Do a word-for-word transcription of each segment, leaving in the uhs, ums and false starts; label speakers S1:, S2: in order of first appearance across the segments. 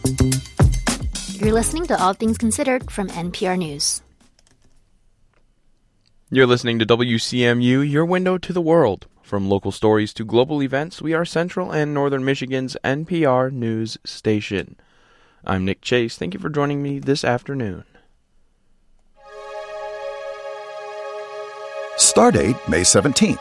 S1: You're listening to All Things Considered from N P R News.
S2: You're listening to W C M U, your window to the world. From local stories to global events, we are Central and Northern Michigan's N P R News station. I'm Nick Chase. Thank you for joining me this afternoon.
S3: Stardate, May seventeenth.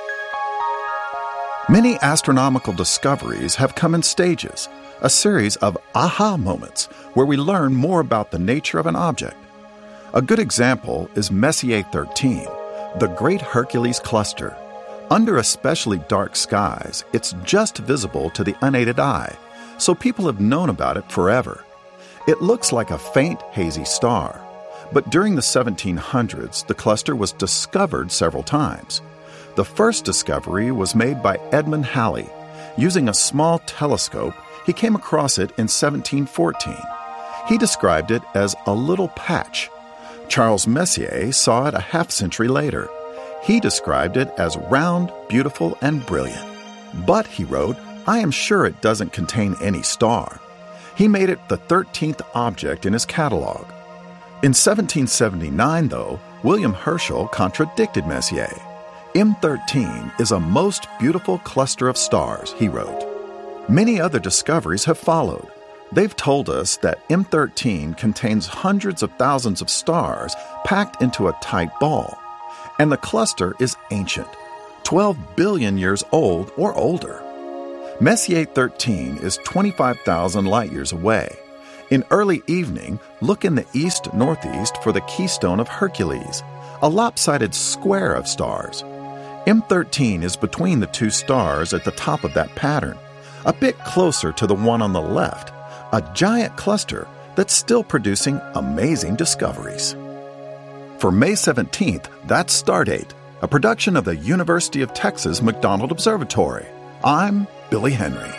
S3: Many astronomical discoveries have come in stages, a series of aha moments where we learn more about the nature of an object. A good example is Messier thirteen, the Great Hercules Cluster. Under especially dark skies, it's just visible to the unaided eye, so people have known about it forever. It looks like a faint, hazy star. But during the seventeen hundreds, the cluster was discovered several times. The first discovery was made by Edmund Halley. Using a small telescope, he came across it in seventeen fourteen. He described it as a little patch. Charles Messier saw it a half century later. He described it as round, beautiful, and brilliant. But, he wrote, I am sure it doesn't contain any star. He made it the thirteenth object in his catalog. In seventeen seventy-nine, though, William Herschel contradicted Messier. M thirteen is a most beautiful cluster of stars, he wrote. Many other discoveries have followed. They've told us that M thirteen contains hundreds of thousands of stars packed into a tight ball. And the cluster is ancient, twelve billion years old or older. Messier thirteen is twenty-five thousand light years away. In early evening, look in the east-northeast for the keystone of Hercules, a lopsided square of stars. M thirteen is between the two stars at the top of that pattern, a bit closer to the one on the left, a giant cluster that's still producing amazing discoveries. For May seventeenth, that's Stardate, a production of the University of Texas McDonald Observatory. I'm Billy Henry.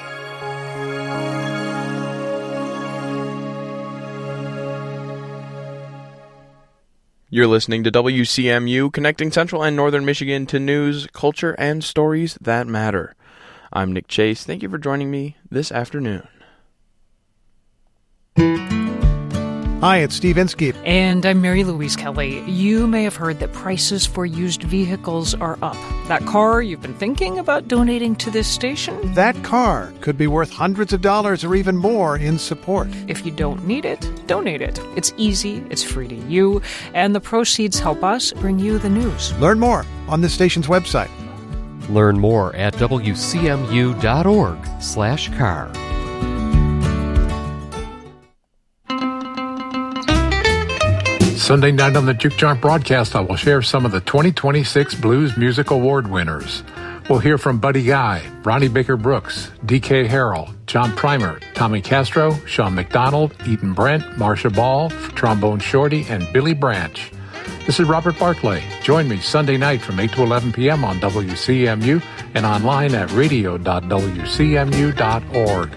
S2: You're listening to W C M U, connecting Central and Northern Michigan to news, culture, and stories that matter. I'm Nick Chase. Thank you for joining me this afternoon.
S4: Hi, it's Steve Inskeep.
S5: And I'm Mary Louise Kelly. You may have heard that prices for used vehicles are up. That car you've been thinking about donating to this station?
S4: That car could be worth hundreds of dollars or even more in support.
S5: If you don't need it, donate it. It's easy, it's free to you, and the proceeds help us bring you the news.
S4: Learn more on this station's website.
S6: Learn more at W C M U dot org slash car.
S7: Sunday night on the Juke Joint broadcast, I will share some of the twenty twenty-six Blues Music Award winners. We'll hear from Buddy Guy, Ronnie Baker Brooks, D K Harrell, John Primer, Tommy Castro, Sean McDonald, Eaton Brent, Marsha Ball, Trombone Shorty, and Billy Branch. This is Robert Barclay. Join me Sunday night from eight to eleven p.m. on W C M U and online at radio dot W C M U dot org.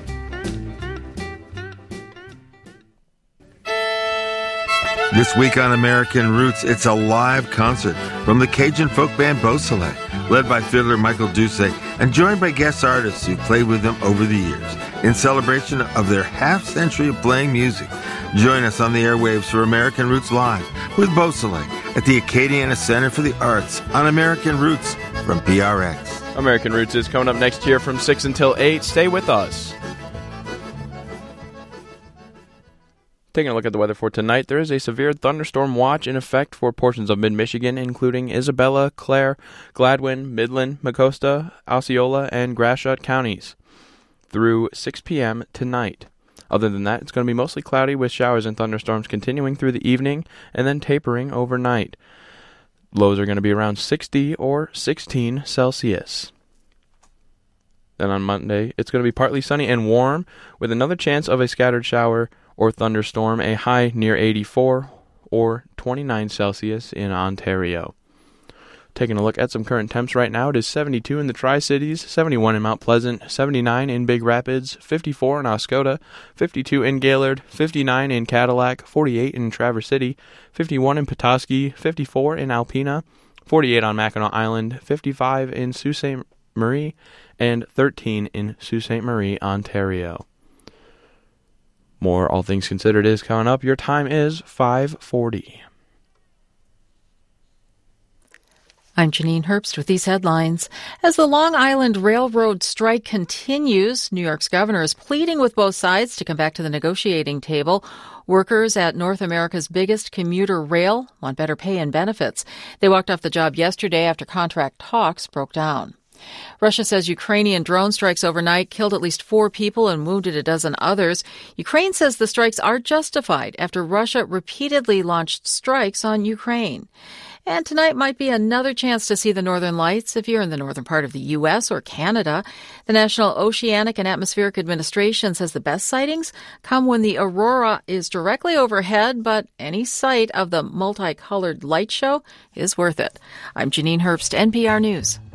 S8: This week on American Roots, it's a live concert from the Cajun folk band Beausoleil, led by fiddler Michael Doucet, and joined by guest artists who played with them over the years. In celebration of their half-century of playing music, join us on the airwaves for American Roots Live with Beausoleil at the Acadiana Center for the Arts on American Roots from P R X.
S2: American Roots is coming up next year from six until eight. Stay with us. Taking a look at the weather for tonight, there is a severe thunderstorm watch in effect for portions of mid-Michigan, including Isabella, Clare, Gladwin, Midland, Mecosta, Osceola, and Gratiot counties through six p.m. tonight. Other than that, it's going to be mostly cloudy with showers and thunderstorms continuing through the evening and then tapering overnight. Lows are going to be around sixty or sixteen Celsius. Then on Monday, it's going to be partly sunny and warm with another chance of a scattered shower or thunderstorm, a high near eighty-four or twenty-nine Celsius in Ontario. Taking a look at some current temps right now, it is seventy-two in the Tri-Cities, seventy-one in Mount Pleasant, seventy-nine in Big Rapids, fifty-four in Oscoda, fifty-two in Gaylord, fifty-nine in Cadillac, forty-eight in Traverse City, fifty-one in Petoskey, fifty-four in Alpena, forty-eight on Mackinac Island, fifty-five in Sault Ste. Marie, and thirteen in Sault Ste. Marie, Ontario. More All Things Considered is coming up. Your time is five forty.
S5: I'm Janine Herbst with these headlines. As the Long Island Railroad strike continues, New York's governor is pleading with both sides to come back to the negotiating table. Workers at North America's biggest commuter rail want better pay and benefits. They walked off the job yesterday after contract talks broke down. Russia says Ukrainian drone strikes overnight killed at least four people and wounded a dozen others. Ukraine says the strikes are justified after Russia repeatedly launched strikes on Ukraine. And tonight might be another chance to see the northern lights if you're in the northern part of the U S or Canada. The National Oceanic and Atmospheric Administration says the best sightings come when the aurora is directly overhead, but any sight of the multicolored light show is worth it. I'm Janine Herbst, N P R News.